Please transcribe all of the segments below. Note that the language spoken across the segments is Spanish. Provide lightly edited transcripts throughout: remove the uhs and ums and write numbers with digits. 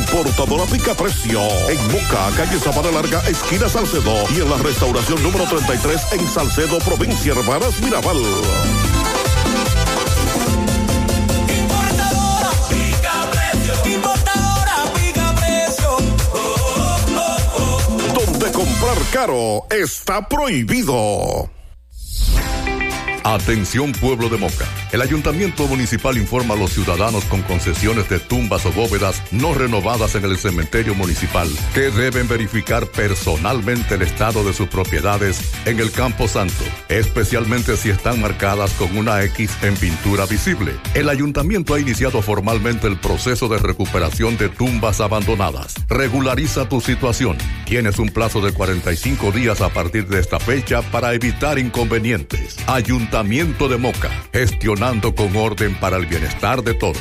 Importadora Pica Precio. En Moca, calle Sabana Larga, esquina Salcedo. Y en la restauración número 33 en Salcedo, provincia Hermanas Mirabal. Importadora Pica Precio. Importadora Pica Precio. Donde comprar caro está prohibido. Atención pueblo de Moca. El Ayuntamiento Municipal informa a los ciudadanos con concesiones de tumbas o bóvedas no renovadas en el cementerio municipal que deben verificar personalmente el estado de sus propiedades en el Campo Santo, especialmente si están marcadas con una X en pintura visible. El Ayuntamiento ha iniciado formalmente el proceso de recuperación de tumbas abandonadas. Regulariza tu situación. Tienes un plazo de 45 días a partir de esta fecha para evitar inconvenientes. Ayuntamiento de Moca, gestionando con orden para el bienestar de todos.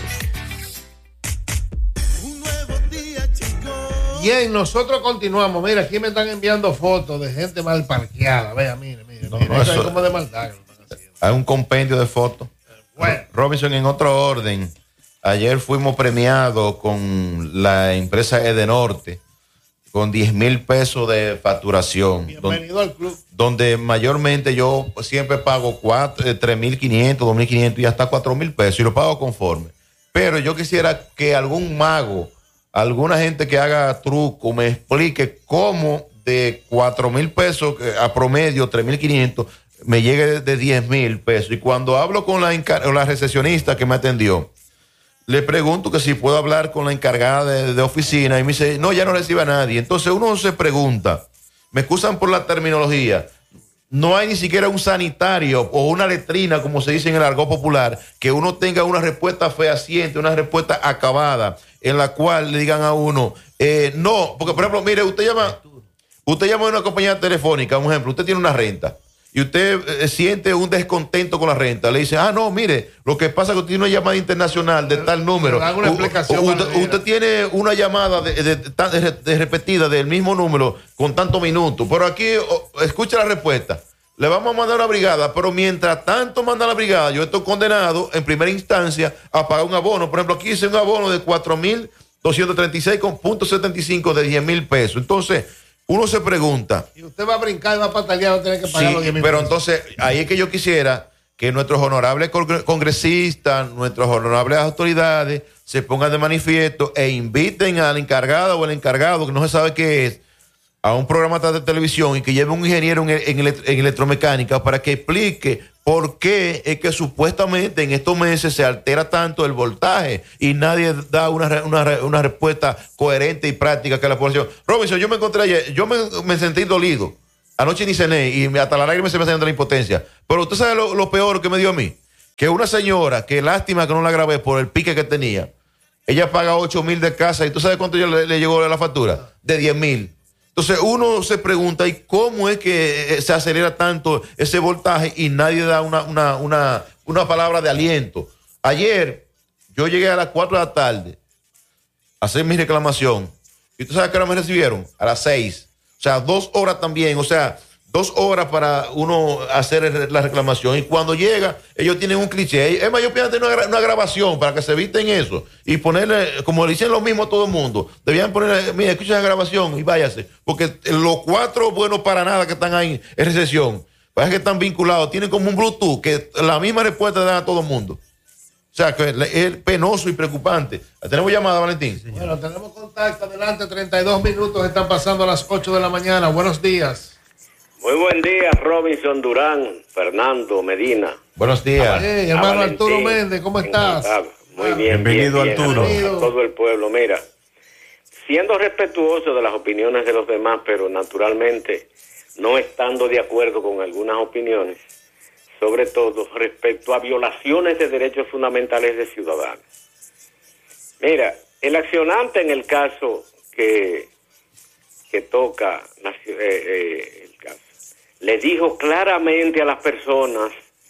Bien, nosotros continuamos. Mira, aquí me están enviando fotos de gente mal parqueada. Vea, mire. No, Eso eso es como de maldad. Hay un compendio de fotos. Bueno. Robinson, en otro orden, ayer fuimos premiados con la empresa Edenorte con 10,000 pesos de facturación. Bienvenido al club. Donde mayormente yo siempre pago 3,500, 2,500 y hasta 4,000 pesos y lo pago conforme. Pero yo quisiera que algún mago, alguna gente que haga truco, me explique cómo de 4,000 pesos a promedio 3,500 me llegue de 10,000 pesos. Y cuando hablo con la recepcionista que me atendió, le pregunto que si puedo hablar con la encargada de oficina y me dice, no, ya no recibe a nadie. Entonces uno se pregunta, me excusan por la terminología, no hay ni siquiera un sanitario o una letrina, como se dice en el argot popular, que uno tenga una respuesta fehaciente, una respuesta acabada, en la cual le digan a uno, no, porque por ejemplo, mire, usted llama a una compañía telefónica, un ejemplo, usted tiene una renta, y usted siente un descontento con la renta, le dice, no, mire, lo que pasa es que usted tiene una llamada internacional de tal número. Una explicación usted tiene una llamada de repetida del mismo número con tantos minutos, pero aquí escucha la respuesta. Le vamos a mandar una brigada, pero mientras tanto manda la brigada, yo estoy condenado en primera instancia a pagar un abono. Por ejemplo, aquí hice un abono de 4,236,75 de 10,000 pesos. Entonces, uno se pregunta. Y usted va a brincar y va a patalear, va a tener que pagar los 10,000 pero pesos. entonces, ahí es que yo quisiera que nuestros honorables congresistas, nuestras honorables autoridades se pongan de manifiesto e inviten a la encargada o al encargado, que no se sabe qué es, a un programa de televisión y que lleve un ingeniero en electromecánica para que explique por qué es que supuestamente en estos meses se altera tanto el voltaje y nadie da una respuesta coherente y práctica que la población. Robinson, yo me encontré ayer, yo me sentí dolido. Anoche ni cené y hasta la lágrima se me salió de la impotencia. Pero usted sabe lo peor que me dio a mí. Que una señora, que lástima que no la grabé por el pique que tenía, ella paga 8,000 de casa y tú sabes cuánto le llegó la factura, de 10,000. Entonces uno se pregunta, ¿y cómo es que se acelera tanto ese voltaje y nadie da una palabra de aliento? Ayer yo llegué a las 4 de la tarde a hacer mi reclamación y tú sabes que ahora me recibieron a las 6. O sea, 2 horas también, o sea, 2 horas para uno hacer la reclamación. Y cuando llega, ellos tienen un cliché. Es más, yo pienso tener una grabación para que se eviten eso. Y ponerle, como le dicen lo mismo a todo el mundo, debían ponerle, mira, escucha la grabación y váyase. Porque los 4 buenos para nada que están ahí en recesión, parece que están vinculados, tienen como un Bluetooth, que la misma respuesta dan a todo el mundo. O sea, que es penoso y preocupante. ¿Tenemos llamada, Valentín? Sí, bueno, tenemos contacto. Adelante, 32 minutos. Están pasando a las 8 de la mañana. Buenos días. Muy buen día, Robinson Durán, Fernando Medina. Buenos días. Hermano Arturo Méndez, ¿cómo estás? Muy bien, bienvenido, bien, Arturo. A todo el pueblo. Mira, siendo respetuoso de las opiniones de los demás, pero naturalmente no estando de acuerdo con algunas opiniones, sobre todo respecto a violaciones de derechos fundamentales de ciudadanos. Mira, el accionante en el caso que toca el caso, le dijo claramente a las personas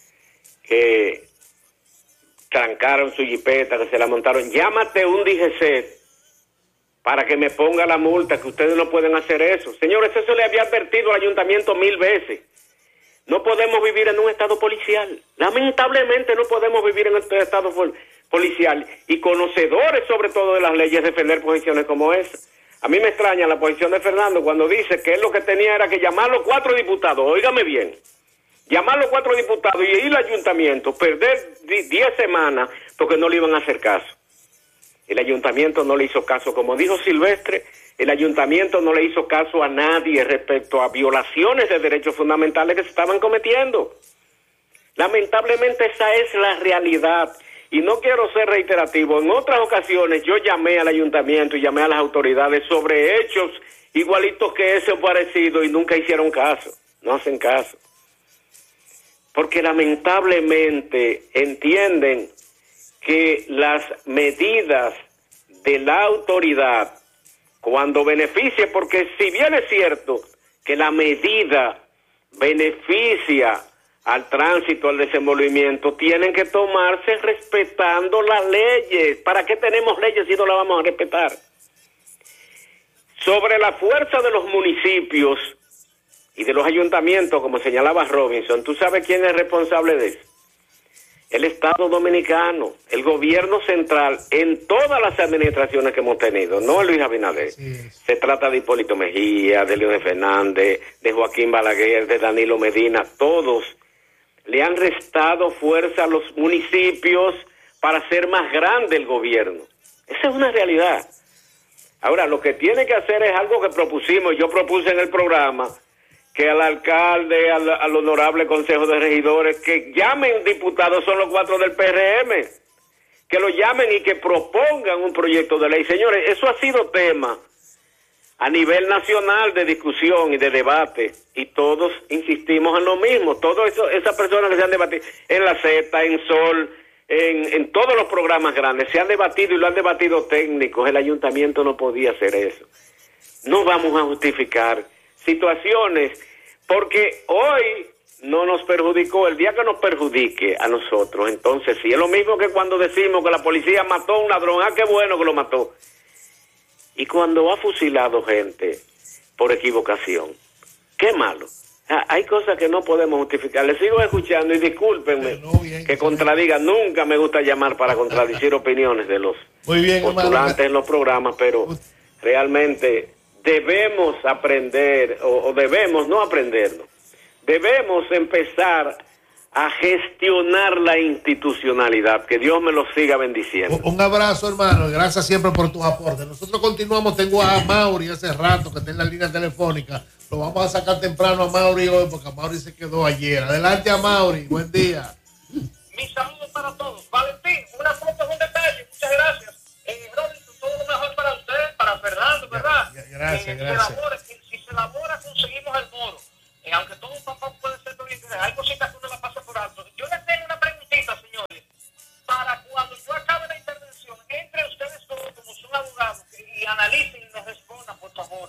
que trancaron su jipeta, que se la montaron, llámate un DGC para que me ponga la multa, que ustedes no pueden hacer eso. Señores, eso le había advertido al ayuntamiento 1000 veces. No podemos vivir en un estado policial. Lamentablemente no podemos vivir en este estado policial y conocedores sobre todo de las leyes, defender posiciones como esa. A mí me extraña la posición de Fernando cuando dice que él lo que tenía era que llamar a los 4 diputados, óigame bien, llamar a los 4 diputados y ir al ayuntamiento, perder 10 semanas porque no le iban a hacer caso. El ayuntamiento no le hizo caso, como dijo Silvestre, el ayuntamiento no le hizo caso a nadie respecto a violaciones de derechos fundamentales que se estaban cometiendo. Lamentablemente esa es la realidad. Y no quiero ser reiterativo, en otras ocasiones yo llamé al ayuntamiento y llamé a las autoridades sobre hechos igualitos que ese o parecido y nunca hicieron caso, no hacen caso. Porque lamentablemente entienden que las medidas de la autoridad, cuando beneficie, porque si bien es cierto que la medida beneficia al tránsito, al desenvolvimiento, tienen que tomarse respetando las leyes. ¿Para qué tenemos leyes si no las vamos a respetar? Sobre la fuerza de los municipios y de los ayuntamientos, como señalaba Robinson, ¿tú sabes quién es responsable de eso? El Estado Dominicano, el gobierno central, en todas las administraciones que hemos tenido, no Luis Abinader. Se trata de Hipólito Mejía, de Leonel Fernández, de Joaquín Balaguer, de Danilo Medina, todos le han restado fuerza a los municipios para hacer más grande el gobierno. Esa es una realidad. Ahora, lo que tiene que hacer es algo que propusimos, yo propuse en el programa, que al alcalde, al honorable consejo de regidores, que llamen diputados, son los 4 del PRM, que lo llamen y que propongan un proyecto de ley. Señores, eso ha sido tema a nivel nacional de discusión y de debate, y todos insistimos en lo mismo, todas esas personas que se han debatido en la Z, en Sol, en todos los programas grandes, se han debatido y lo han debatido técnicos. El ayuntamiento no podía hacer eso. No vamos a justificar situaciones, porque hoy no nos perjudicó, el día que nos perjudique a nosotros, entonces sí, es lo mismo que cuando decimos que la policía mató a un ladrón, qué bueno que lo mató. Y cuando ha fusilado gente por equivocación, qué malo. Hay cosas que no podemos justificar. Les sigo escuchando y discúlpenme que contradiga. Nunca me gusta llamar para contradecir opiniones de los postulantes en los programas, pero realmente debemos aprender, o debemos no aprendernos, debemos empezar a gestionar la institucionalidad. Que Dios me lo siga bendiciendo. Un abrazo, hermano, y gracias siempre por tus aportes. Nosotros continuamos. Tengo a Mauri hace rato que está en la línea telefónica. Lo vamos a sacar temprano a Mauri hoy porque a Mauri se quedó ayer. Adelante a Mauri, buen día. Mis saludos para todos. Valentín, una foto es un detalle. Muchas gracias. Robinson, todo lo mejor para usted, para Fernando, ¿verdad? Gracias. Si se elabora, conseguimos el moro. Aunque todo un papá puede ser de interés, hay cositas que uno la pasa por alto. Yo les tengo una preguntita, señores. Para cuando yo acabe la intervención, entre ustedes todos, como son abogados, y analicen y nos respondan, por favor.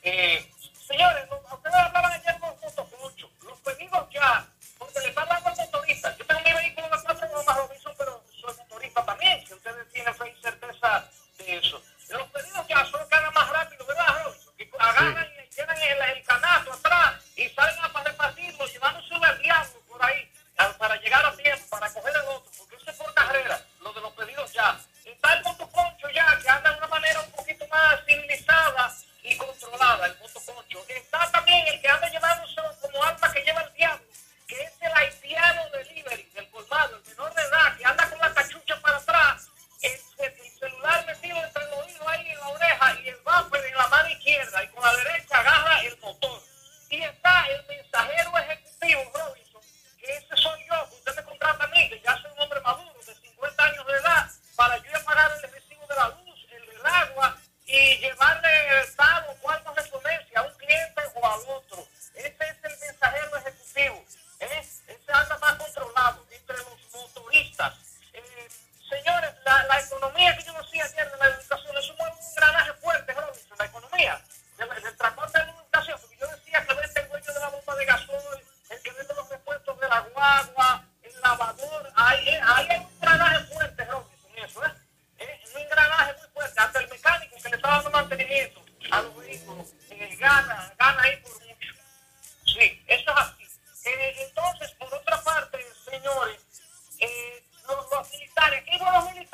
Señores, ustedes hablaban ayer con motoconcho. Los pedidos ya, porque le está hablando al motorista. Yo tengo mi vehículo de 4 gomas, Robinson, pero soy motorista también, que ustedes tienen fe y certeza de eso. Los pedidos ya son cada más rápido, ¿verdad, Robinson? Que agarran y llenan el canasto atrás y salen a repartirlo, llevándose al diablo por ahí, para llegar a tiempo, para coger el otro, porque eso es por carrera, lo de los pedidos ya. Está el motoconcho ya, que anda de una manera un poquito más civilizada y controlada, el motoconcho. Está también el que anda llevándose como arma que lleva el diablo, que es el haitiano delivery, del colmado, el menor de edad, que anda con la cachucha para atrás, el celular metido entre el oído ahí en la oreja y el bumper en la mano izquierda, y con la derecha agarra el motor. Y está el mensajero ejecutivo, Robinson, que ese soy yo, que usted me contrata a mí, que ya soy un hombre maduro, de 50 años de edad, para yo ir a pagar el recibo de la luz, el del agua, y llevarle tal o cual correspondencia a un cliente o al otro. Ese es el mensajero ejecutivo. Ese anda más controlado entre los motoristas. Señores, la economía que yo decía ayer de la educación es un engranaje fuerte, Robinson, la economía del transporte de la educación, porque yo decía que vende el dueño de la bomba de gasoil, el que vende los repuestos de la guagua, el lavador, ahí hay un engranaje fuerte, Robinson, eso un engranaje muy fuerte, hasta el mecánico que le está dando mantenimiento a los vehículos, gana ahí por mucho. Sí, eso es así. Entonces, por otra parte, señores, los militares, ¿qué los militares?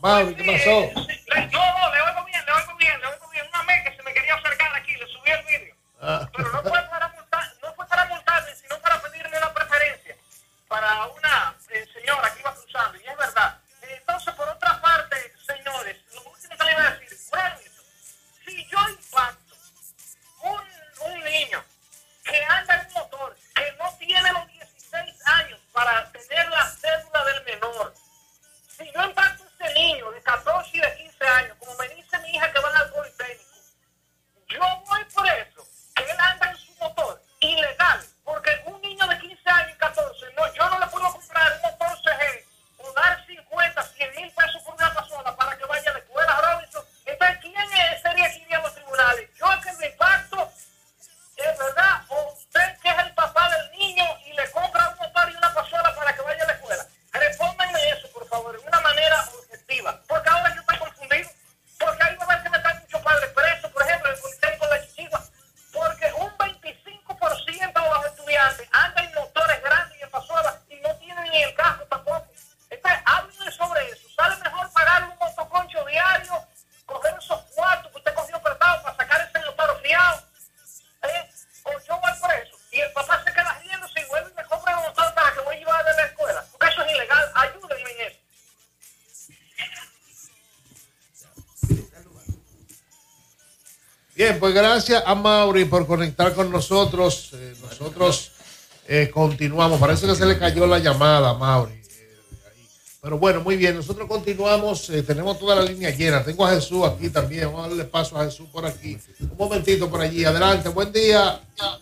Mauri, ¿qué pasó? No, le oigo bien. Una vez que se me quería acercar aquí, le subí el vídeo. Pero no fue para multarme, sino para pedirle una preferencia para una señora que iba cruzando, y es verdad. Entonces, por otra parte, señores, lo último que le iba a decir, bueno, si yo impacto un niño que anda en un motor, que no tiene los 16 años para tener la cédula del menor, si yo impacto a ese niño de 14 y de 15 años, como me dice mi hija que va al Politécnico, yo voy por eso, que él anda en su motor ilegal, porque un niño de 15 años y 14, no, yo no le puedo comprar un motor CG o dar 50, 100 mil pesos por una pasola para que vaya a la escuela, Robinson. Entonces, ¿quién sería que iría a los tribunales? ¿Yo que me impacto? ¿Es verdad? ¿O usted que es el papá del niño y le compra un motor y una pasola para que vaya a la escuela? Respóndanme eso, por favor, de una manera objetiva, porque ahora yo estoy confundido, porque ahí va a ver que me están muchos padres presos, por ejemplo, el Politécnico de Chichigua, porque un 25% de los estudiantes andan en motores grandes y en pasolas y no tienen ni el casco tampoco. Entonces, háblenme sobre eso. Sale mejor pagarle un motoconcho diario, coger esos cuartos que usted cogió prestado para sacar ese motor fiado, o yo voy por eso. Y el papá se queda riéndose y vuelve y me compra un motor para que voy a llevar de la escuela, porque eso es ilegal. Ayúdenme en eso. Bien, pues gracias a Mauri por conectar con nosotros. Nosotros continuamos. Parece que se le cayó la llamada a Mauri. Pero bueno, muy bien. Nosotros continuamos. Tenemos toda la línea llena. Tengo a Jesús aquí también. Vamos a darle paso a Jesús por aquí. Un momentito por allí. Adelante. Buen día.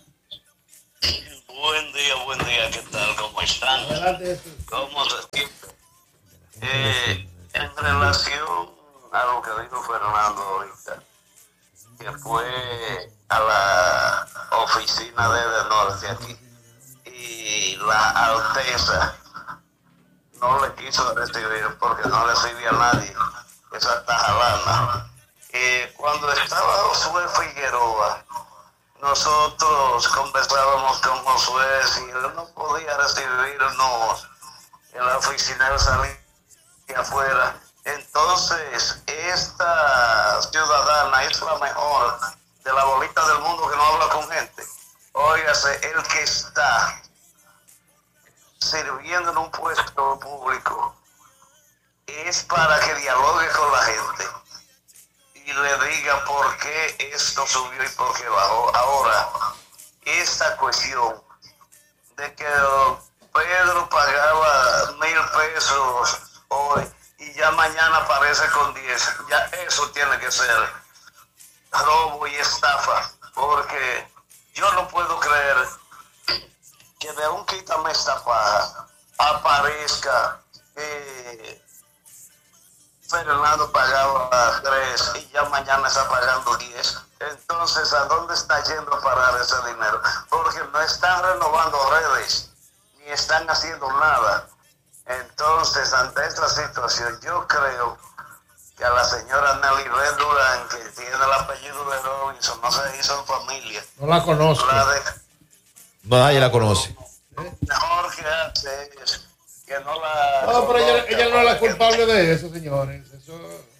Buen día. ¿Qué tal? ¿Cómo están? Adelante, Jesús. ¿Cómo se sienten? En relación a lo que dijo Fernando ahorita, que fue a la oficina de Norte aquí y la Alteza no le quiso recibir porque no recibía a nadie esa tajalana. Cuando estaba Josué Figueroa, nosotros conversábamos con Josué y él no podía recibirnos en la oficina, él salía afuera. Entonces, esta ciudadana es la mejor de la bolita del mundo que no habla con gente. Óigase, el que está sirviendo en un puesto público es para que dialogue con la gente y le diga por qué esto subió y por qué bajó. Ahora, esta cuestión de que Pedro pagaba 1,000 pesos hoy y ya mañana aparece con 10, ya eso tiene que ser robo y estafa, porque yo no puedo creer que de un quítame esta paja aparezca Fernando pagaba 3 y ya mañana está pagando 10. Entonces, ¿a dónde está yendo a parar ese dinero? Porque no están renovando redes, ni están haciendo nada. Entonces, ante esta situación, yo creo que a la señora Nelly Red Durán, que tiene el apellido de Robinson, no se hizo en familia. No la conozco. No, nadie la conoce. Mejor que hace es que no la... No, pero ella no es la culpable de eso, señores. Eso...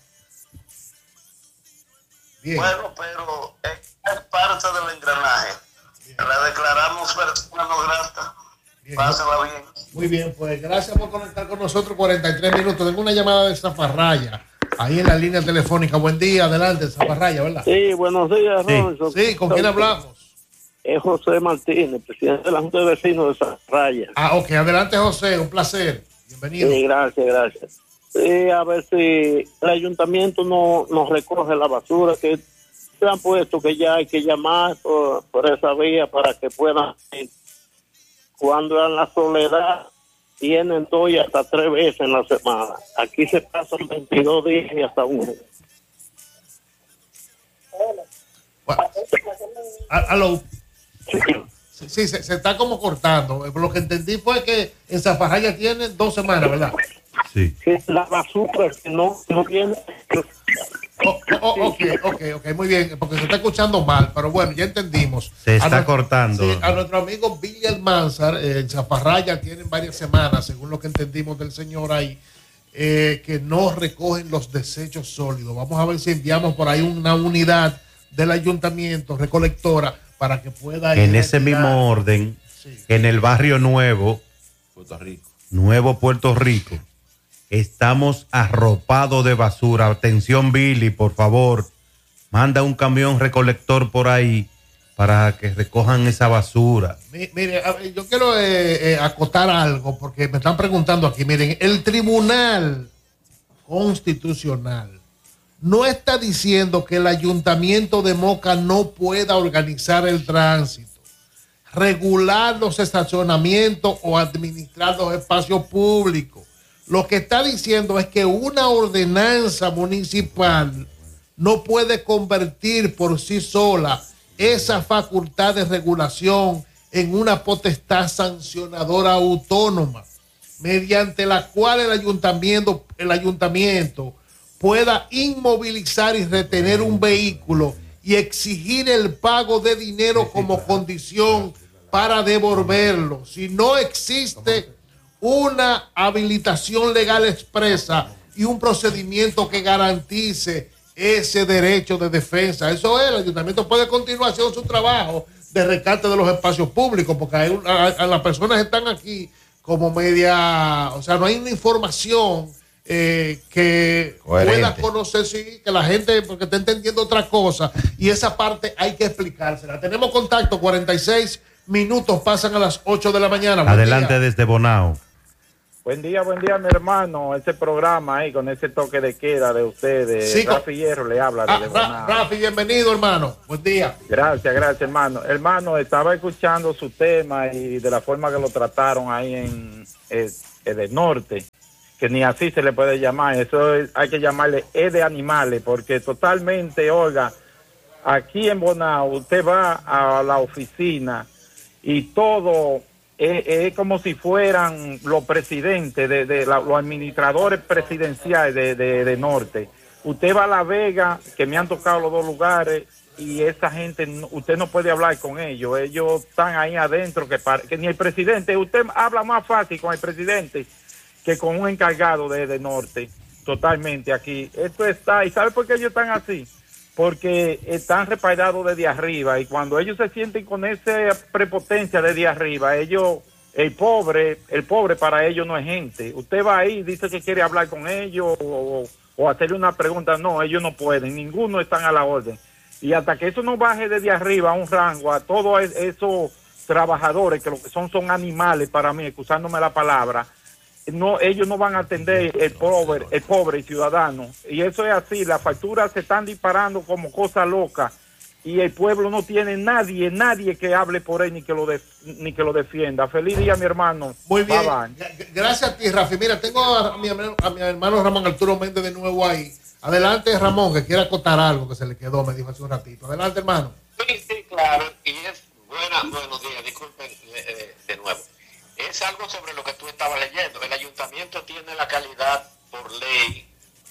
Bien. Bueno, pero es parte del engranaje. Bien. La declaramos persona no grata. Bien. Pásala bien. Muy bien, pues gracias por conectar con nosotros. 43 minutos. Tengo una llamada de Zafarraya ahí en la línea telefónica. Buen día, adelante, Zafarraya, ¿verdad? Sí, buenos días, Robinson. Sí, ¿con quién hablamos? Es José Martínez, presidente de la Junta de Vecinos de Zafarraya. Ah, ok, adelante, José, un placer. Bienvenido. Sí, gracias. Sí, a ver si el ayuntamiento nos recoge la basura que se han puesto, que ya hay que llamar por esa vía para que puedan, cuando en la Soledad tienen 2 y hasta 3 veces en la semana. Aquí se pasan 22 días y hasta 1. Bueno, aló. Sí, se está como cortando. Lo que entendí fue que en Zafarraya tiene 2 semanas, ¿verdad? Sí. La basura que no viene. Ok, muy bien, porque se está escuchando mal, pero bueno, ya entendimos. Se está cortando. Sí, a nuestro amigo Billy Almanzar, en Zafarraya tienen varias semanas, según lo que entendimos del señor ahí. que no recogen los desechos sólidos. Vamos a ver si enviamos por ahí una unidad del ayuntamiento recolectora para que pueda ir en ese mismo orden, en el barrio Nuevo, Nuevo Puerto Rico, estamos arropados de basura. Atención, Billy, por favor, manda un camión recolector por ahí para que recojan esa basura. Mire, yo quiero acotar algo porque me están preguntando aquí. Miren, el Tribunal Constitucional no está diciendo que el Ayuntamiento de Moca no pueda organizar el tránsito, regular los estacionamientos o administrar los espacios públicos. Lo que está diciendo es que una ordenanza municipal no puede convertir por sí sola esa facultad de regulación en una potestad sancionadora autónoma, mediante la cual el ayuntamiento pueda inmovilizar y retener un vehículo y exigir el pago de dinero como condición para devolverlo. Si no existe una habilitación legal expresa y un procedimiento que garantice ese derecho de defensa. Eso es, el ayuntamiento puede continuar haciendo su trabajo de rescate de los espacios públicos, porque las personas están aquí como media, o sea, no hay una información que coherente, pueda conocer, sí, que la gente, porque está entendiendo otra cosa, y esa parte hay que explicársela. Tenemos contacto, 46 minutos, pasan a las 8 de la mañana. Adelante desde Bonao. Buen día, mi hermano. Ese programa ahí con ese toque de queda de ustedes. Sí, Rafi Hierro le habla. Rafi, bienvenido, hermano. Buen día. Gracias, hermano. Hermano, estaba escuchando su tema y de la forma que lo trataron ahí en el norte, que ni así se le puede llamar. Eso hay que llamarle de animales, porque totalmente, oiga, aquí en Bonao usted va a la oficina y todo es como si fueran los presidentes, los administradores presidenciales de Norte. Usted va a La Vega, que me han tocado los dos lugares, y esa gente, usted no puede hablar con ellos. Ellos están ahí adentro, que ni el presidente, usted habla más fácil con el presidente que con un encargado de Norte, totalmente aquí. Esto está, ¿y sabe por qué ellos están así? Porque están respaldados desde arriba, y cuando ellos se sienten con esa prepotencia desde arriba, ellos, el pobre para ellos no es gente. Usted va ahí, dice que quiere hablar con ellos o hacerle una pregunta, no, ellos no pueden, ninguno están a la orden. Y hasta que eso no baje desde arriba a un rango, a todos esos trabajadores, que lo que son animales para mí, excusándome la palabra, no, ellos no van a atender el pobre ciudadano, y eso es así. Las facturas se están disparando como cosa loca, y el pueblo no tiene nadie que hable por él ni que lo defienda. Feliz día, mi hermano. Muy bien, gracias a ti, Rafi. Mira, tengo a mi hermano Ramón Arturo Méndez de nuevo ahí. Adelante, Ramón, que quiere acotar algo que se le quedó, me dijo hace un ratito. Adelante, hermano. Sí, claro, y es buenos días, disculpen de nuevo. Es algo sobre lo que tú estabas leyendo. El ayuntamiento tiene la calidad por ley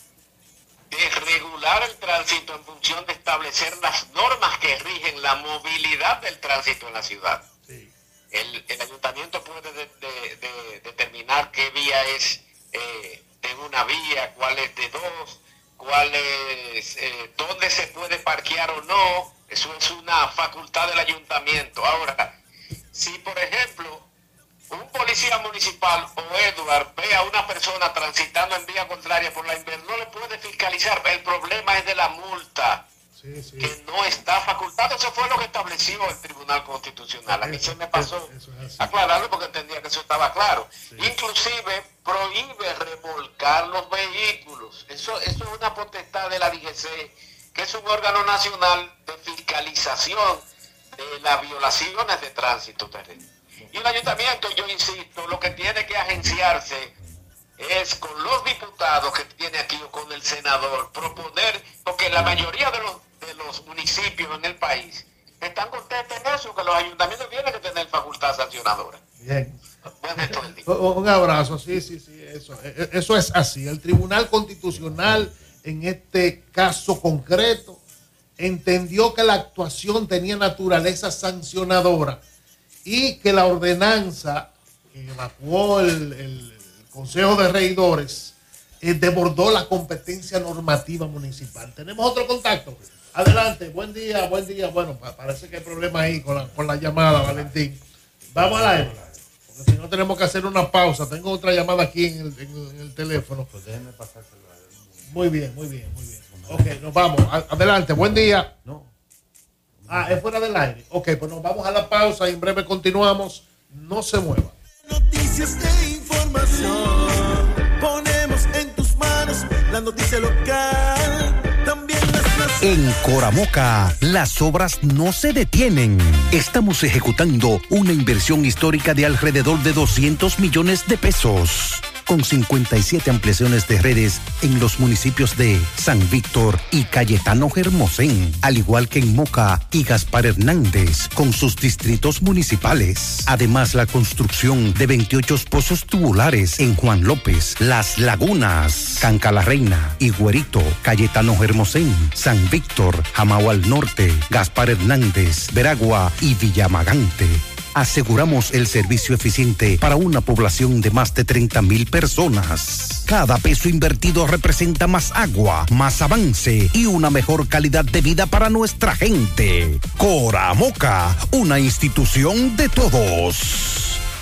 de regular el tránsito en función de establecer las normas que rigen la movilidad del tránsito en la ciudad. Sí. El ayuntamiento puede determinar qué vía es de una vía, cuál es de dos, cuál es, dónde se puede parquear o no. Eso es una facultad del ayuntamiento. Ahora, si por ejemplo un policía municipal o Edward ve a una persona transitando en vía contraria por la inversa, no le puede fiscalizar. El problema es de la multa, que no está facultado. Eso fue lo que estableció el Tribunal Constitucional. A mí se me pasó aclararlo porque entendía que eso estaba claro. Inclusive prohíbe remolcar los vehículos. Eso es una potestad de la DGC, que es un órgano nacional de fiscalización de las violaciones de tránsito terrestre. Y el ayuntamiento, yo insisto, lo que tiene que agenciarse es con los diputados que tiene aquí o con el senador, proponer, porque la mayoría de los municipios en el país están contentos en eso, que los ayuntamientos tienen que tener facultad sancionadora. Bien. Un abrazo, sí, eso es así. El Tribunal Constitucional, en este caso concreto, entendió que la actuación tenía naturaleza sancionadora y que la ordenanza que evacuó el Consejo de Regidores desbordó la competencia normativa municipal. Tenemos otro contacto. Adelante, buen día. Bueno, parece que hay problema ahí con la llamada, Valentín. Vamos al aire, porque si no tenemos que hacer una pausa. Tengo otra llamada aquí en el teléfono. Pues déjeme pasárselo. Muy bien. Ok, nos vamos. Adelante, buen día. No. Es fuera del aire. Ok, pues nos vamos a la pausa y en breve continuamos. No se mueva. Noticias e información. Ponemos en tus manos la noticia local. También las nacionales. En Coramoca, las obras no se detienen. Estamos ejecutando una inversión histórica de alrededor de 200 millones de pesos. Con 57 ampliaciones de redes en los municipios de San Víctor y Cayetano Hermosén, al igual que en Moca y Gaspar Hernández, con sus distritos municipales. Además, la construcción de 28 pozos tubulares en Juan López, Las Lagunas, Canca la Reina, Higuerito, Cayetano Hermosén, San Víctor, Jamao al Norte, Gaspar Hernández, Veragua y Villamagante. Aseguramos el servicio eficiente para una población de más de 30,000 personas. Cada peso invertido representa más agua, más avance y una mejor calidad de vida para nuestra gente. Coramoca, una institución de todos.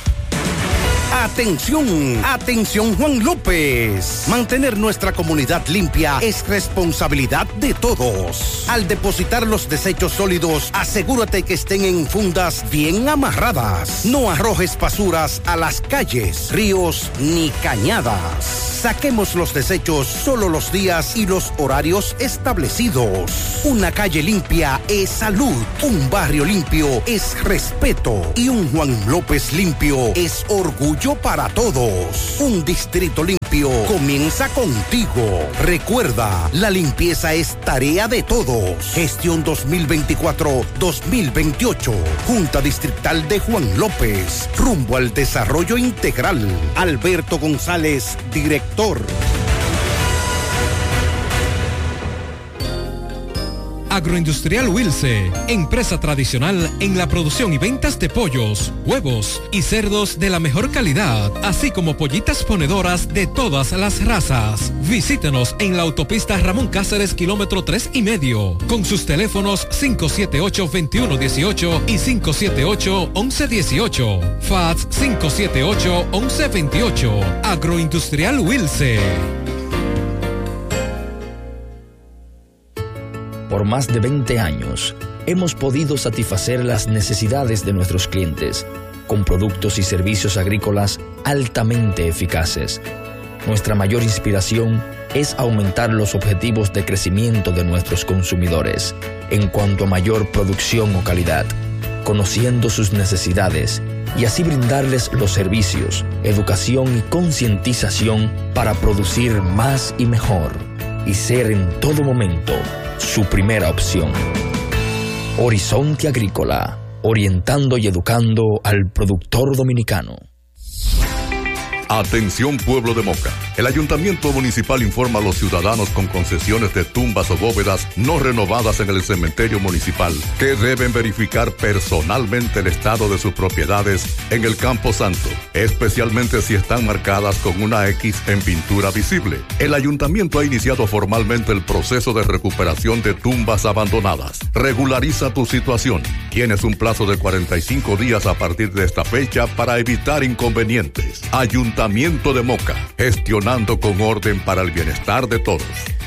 Atención Juan López. Mantener nuestra comunidad limpia es responsabilidad de todos. Al depositar los desechos sólidos, asegúrate que estén en fundas bien amarradas. No arrojes basuras a las calles, ríos ni cañadas. Saquemos los desechos solo los días y los horarios establecidos. Una calle limpia es salud, un barrio limpio es respeto y un Juan López limpio es orgullo para todos. Un distrito limpio comienza contigo. Recuerda, la limpieza es tarea de todos. Gestión 2024-2028. Junta Distrital de Juan López. Rumbo al desarrollo integral. Alberto González, director. Agroindustrial Wilce, empresa tradicional en la producción y ventas de pollos, huevos y cerdos de la mejor calidad, así como pollitas ponedoras de todas las razas. Visítenos en la autopista Ramón Cáceres, kilómetro 3,5, con sus teléfonos 578-2118 y 578-1118, fax 578-1128. Agroindustrial Wilce. Por más de 20 años, hemos podido satisfacer las necesidades de nuestros clientes con productos y servicios agrícolas altamente eficaces. Nuestra mayor inspiración es aumentar los objetivos de crecimiento de nuestros consumidores en cuanto a mayor producción o calidad, conociendo sus necesidades y así brindarles los servicios, educación y concientización para producir más y mejor y ser en todo momento su primera opción. Horizonte Agrícola, orientando y educando al productor dominicano. Atención pueblo de Moca. El Ayuntamiento Municipal informa a los ciudadanos con concesiones de tumbas o bóvedas no renovadas en el cementerio municipal que deben verificar personalmente el estado de sus propiedades en el Campo Santo, especialmente si están marcadas con una X en pintura visible. El Ayuntamiento ha iniciado formalmente el proceso de recuperación de tumbas abandonadas. Regulariza tu situación. Tienes un plazo de 45 días a partir de esta fecha para evitar inconvenientes. Ayuntamiento de Moca, gestionando con orden para el bienestar de todos.